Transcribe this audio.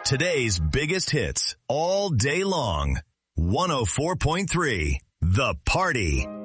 Today's biggest hits all day long. 104.3 The Party.